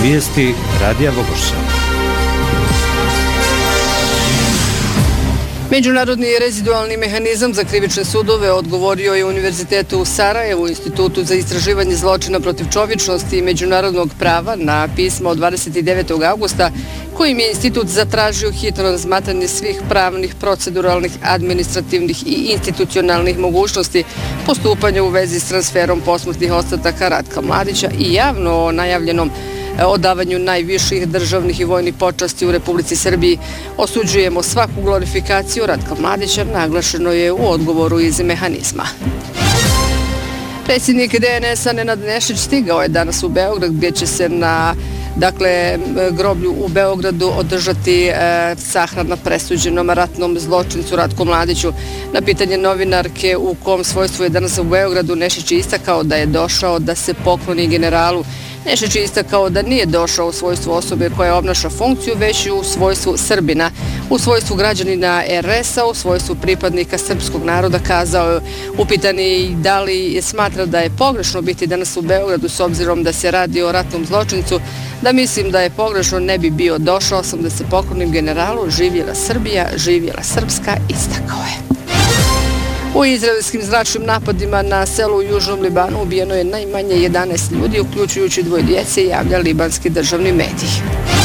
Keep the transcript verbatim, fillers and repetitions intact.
Vijesti Radija Bogorša. Međunarodni rezidualni mehanizam za krivične sudove odgovorio je Univerzitetu u Sarajevu, Institutu za istraživanje zločina protiv čovječnosti i međunarodnog prava na pismo od dvadeset devetog avgusta, kojim je institut zatražio hitno razmatranje svih pravnih, proceduralnih, administrativnih i institucionalnih mogućnosti postupanja u vezi s transferom posmrtnih ostataka Ratka Mladića i javno najavljenom o davanju najviših državnih i vojnih počasti u Republici Srbiji. Osuđujemo svaku glorifikaciju Ratka Mladića, naglašeno je u odgovoru iz mehanizma. Predsjednik D N S-a Nenad Nešić stigao je danas u Beograd, gdje će se na dakle, groblju u Beogradu održati e, sahrana presuđenom ratnom zločincu Ratku Mladiću. Na pitanje novinarke u kom svojstvu je danas u Beogradu, Nešić je istakao da je došao da se pokloni generalu. Nešić je istakao da nije došao u svojstvu osobe koja obnaša funkciju, već u svojstvu Srbina, u svojstvu građanina R S-a, u svojstvu pripadnika srpskog naroda. Kazao je, upitani da li smatra da je pogrešno biti danas u Beogradu s obzirom da se radi o ratnom zločincu, da mislim da je pogrešno, ne bi bio, došao sam da se poklonim generalu, živjela Srbija, živjela Srpska, istakao je. U izraelskim zračnim napadima na selu u Južnom Libanu ubijeno je najmanje jedanaest ljudi, uključujući dvoje djece, javlja libanski državni medij.